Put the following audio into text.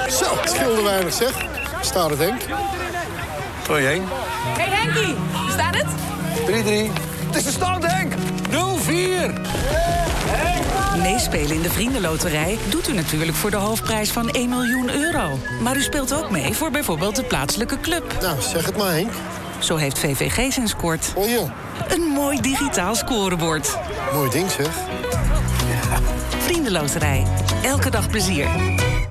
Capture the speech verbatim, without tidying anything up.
Zo, het scheelde weinig, zeg. Staat het, Henk? twee-een. Hé, hey Henkie, staat het? drie-drie. Het is de stand, Henk. nul-vier. Meespelen in de Vriendenloterij doet u natuurlijk voor de hoofdprijs van één miljoen euro. Maar u speelt ook mee voor bijvoorbeeld de plaatselijke club. Nou, zeg het maar, Henk. Zo heeft V V G zijn scoort. Oh joh, Een mooi digitaal scorebord. mooi ding, zeg. Vriendenloterij. Elke dag plezier.